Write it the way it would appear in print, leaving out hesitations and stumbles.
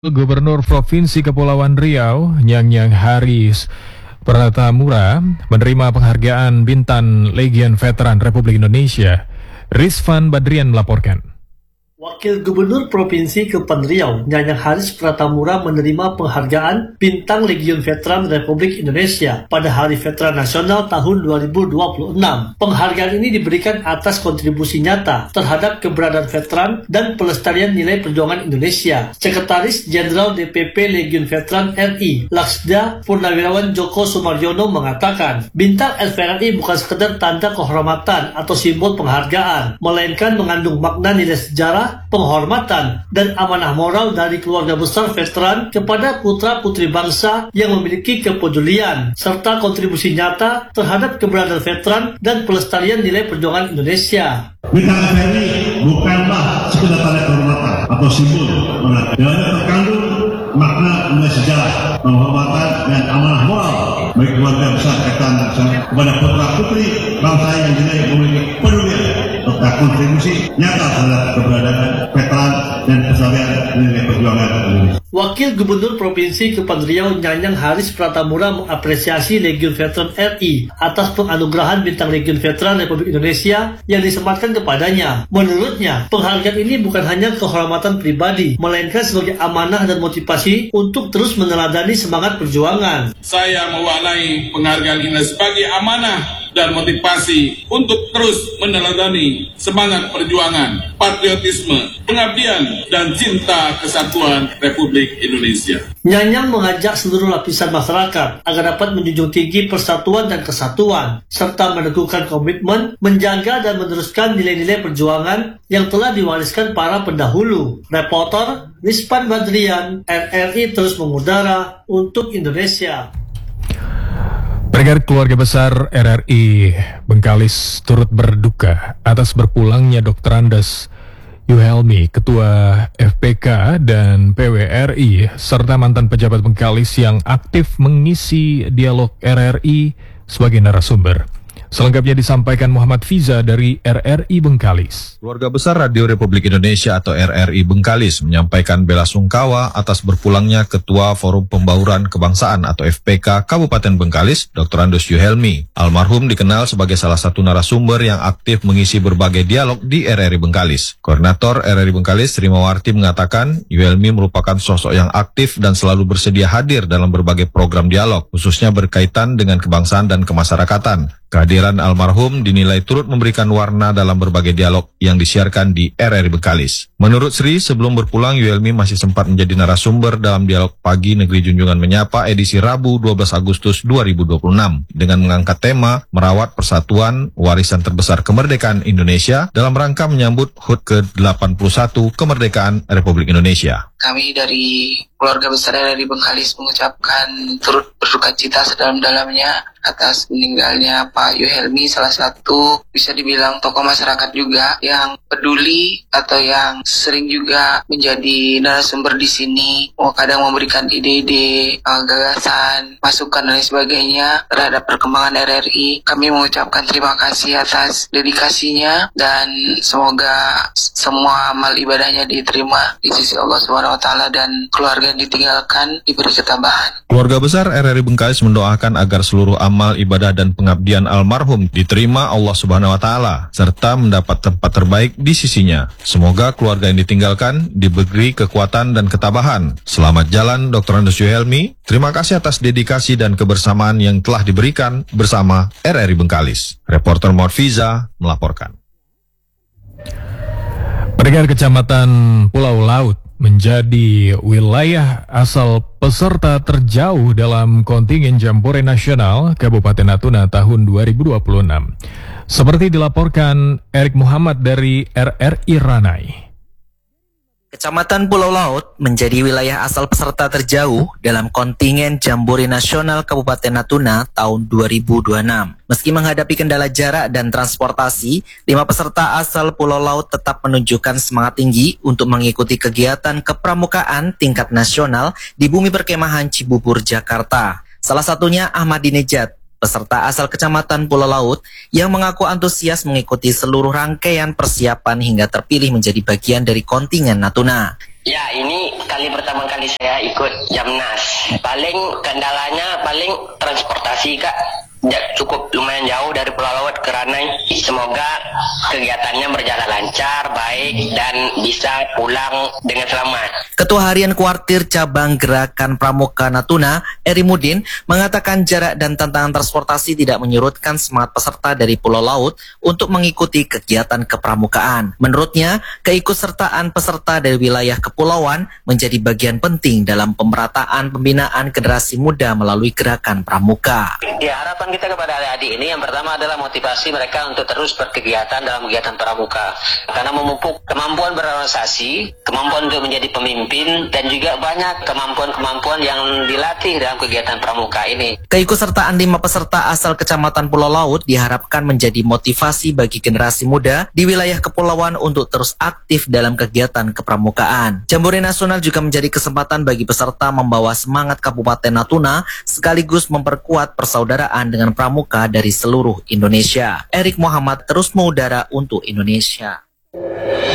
Gubernur Provinsi Kepulauan Riau, Nyang Haris Pratamura, menerima penghargaan Bintang Legion Veteran Republik Indonesia. Rizvan Badrian melaporkan. Wakil Gubernur Provinsi Kepulauan Riau, Nyang Haris Pratamura menerima penghargaan Bintang Legion Veteran Republik Indonesia pada Hari Veteran Nasional tahun 2026. Penghargaan ini diberikan atas kontribusi nyata terhadap keberadaan veteran dan pelestarian nilai perjuangan Indonesia. Sekretaris Jenderal DPP Legion Veteran RI, Laksda Purnawirawan Joko Sumaryono mengatakan, Bintang LVRI bukan sekedar tanda kehormatan atau simbol penghargaan, melainkan mengandung makna nilai sejarah, penghormatan, dan amanah moral dari keluarga besar veteran kepada putra-putri bangsa yang memiliki kepedulian, serta kontribusi nyata terhadap keberadaan veteran dan pelestarian nilai perjuangan Indonesia. Bintang LVRI bukanlah sekedar tanda kehormatan atau simbol, dalamnya terkandung makna nilai sejarah, penghormatan, dan amanah moral bagi keluarga besar veteran kepada putra-putri bangsa yang dinilai memiliki kepedulian serta kontribusi nyata terhadap keberadaan veteran dan pelestarian nilai perjuangan Indonesia. Wakil Gubernur Provinsi Kepulauan Riau, Nyang Haris Pratamura mengapresiasi Legion Veteran RI atas penganugerahan Bintang Legion Veteran Republik Indonesia yang disematkan kepadanya. Menurutnya, penghargaan ini bukan hanya kehormatan pribadi, melainkan sebagai amanah dan motivasi untuk terus meneladani semangat perjuangan. Saya mewarnai penghargaan ini sebagai amanah dan motivasi untuk terus meneladani semangat perjuangan, patriotisme, pengabdian, dan cinta kesatuan Republik Indonesia. Nyanyang mengajak seluruh lapisan masyarakat agar dapat menjunjung tinggi persatuan dan kesatuan, serta meneguhkan komitmen menjaga dan meneruskan nilai-nilai perjuangan yang telah diwariskan para pendahulu. Reporter Rizvan Badrian, RRI terus mengudara untuk Indonesia. Pendengar, keluarga besar RRI Bengkalis turut berduka atas berpulangnya Dr. Andes Yuhelmi, Ketua FPK dan PWRI, serta mantan pejabat Bengkalis yang aktif mengisi dialog RRI sebagai narasumber. Selengkapnya disampaikan Muhammad Fiza dari RRI Bengkalis. Keluarga besar Radio Republik Indonesia atau RRI Bengkalis menyampaikan bela sungkawa atas berpulangnya Ketua Forum Pembauran Kebangsaan atau FPK Kabupaten Bengkalis, Dr. Andes Yuhelmi. Almarhum dikenal sebagai salah satu narasumber yang aktif mengisi berbagai dialog di RRI Bengkalis. Koordinator RRI Bengkalis, Trimawarti, mengatakan Yuhelmi merupakan sosok yang aktif dan selalu bersedia hadir dalam berbagai program dialog, khususnya berkaitan dengan kebangsaan dan kemasyarakatan. Kehadiran almarhum dinilai turut memberikan warna dalam berbagai dialog yang disiarkan di RRI Bengkalis. Menurut Sri, sebelum berpulang, Yuhelmi masih sempat menjadi narasumber dalam dialog Pagi Negeri Junjungan Menyapa edisi Rabu 12 Agustus 2026 dengan mengangkat tema Merawat Persatuan Warisan Terbesar Kemerdekaan Indonesia dalam rangka menyambut HUT ke-81 Kemerdekaan Republik Indonesia. Kami dari keluarga besar RRI Bengkalis mengucapkan turut berduka cita sedalam-dalamnya atas meninggalnya Pak Yuhelmi, salah satu bisa dibilang tokoh masyarakat juga yang peduli atau yang sering juga menjadi narasumber di sini, kadang memberikan ide-ide, gagasan, masukan dan lain sebagainya terhadap perkembangan RRI. Kami mengucapkan terima kasih atas dedikasinya dan semoga semua amal ibadahnya diterima di sisi Allah SWT dan keluarga yang ditinggalkan diberi ketabahan. Keluarga besar RRI Bengkalis mendoakan agar seluruh amal ibadah dan pengabdian almarhum diterima Allah Subhanahu wa Ta'ala serta mendapat tempat terbaik di sisinya. Semoga keluarga yang ditinggalkan diberi kekuatan dan ketabahan. Selamat jalan Dr. Andes Yuhelmi. Terima kasih atas dedikasi dan kebersamaan yang telah diberikan bersama RRI Bengkalis. Reporter Morfiza melaporkan. Pendengar, Kecamatan Pulau Laut menjadi wilayah asal peserta terjauh dalam kontingen Jambore Nasional Kabupaten Natuna tahun 2026. Seperti dilaporkan Erik Muhammad dari RRI Ranai. Kecamatan Pulau Laut menjadi wilayah asal peserta terjauh dalam kontingen Jambore Nasional Kabupaten Natuna tahun 2026. Meski menghadapi kendala jarak dan transportasi, 5 peserta asal Pulau Laut tetap menunjukkan semangat tinggi untuk mengikuti kegiatan kepramukaan tingkat nasional di bumi perkemahan Cibubur, Jakarta. Salah satunya Ahmadinejad, peserta asal Kecamatan Pulau Laut yang mengaku antusias mengikuti seluruh rangkaian persiapan hingga terpilih menjadi bagian dari kontingen Natuna. Ya, ini pertama kali saya ikut Jamnas. Paling kendalanya transportasi, Kak. Cukup lumayan jauh dari Pulau Laut ke Ranai. Semoga kegiatannya berjalan lancar, baik, dan bisa pulang dengan selamat. Ketua Harian Kuartir Cabang Gerakan Pramuka Natuna, Eri Mudin, mengatakan jarak dan tantangan transportasi tidak menyurutkan semangat peserta dari Pulau Laut untuk mengikuti kegiatan kepramukaan. Menurutnya, keikutsertaan peserta dari wilayah kepulauan menjadi bagian penting dalam pemerataan pembinaan generasi muda melalui gerakan pramuka. Ya, harapan kita kepada adik-adik ini yang pertama adalah motivasi mereka untuk terus berkegiatan dalam kegiatan pramuka. Karena memupuk kemampuan berorganisasi, kemampuan untuk menjadi pemimpin, dan juga banyak kemampuan-kemampuan yang dilatih dalam kegiatan pramuka ini. Keikutsertaan 5 peserta asal Kecamatan Pulau Laut diharapkan menjadi motivasi bagi generasi muda di wilayah kepulauan untuk terus aktif dalam kegiatan kepramukaan. Jambore Nasional juga menjadi kesempatan bagi peserta membawa semangat Kabupaten Natuna sekaligus memperkuat persaudaraan dengan pramuka dari seluruh Indonesia. Erik Muhammad terus mengudara untuk Indonesia.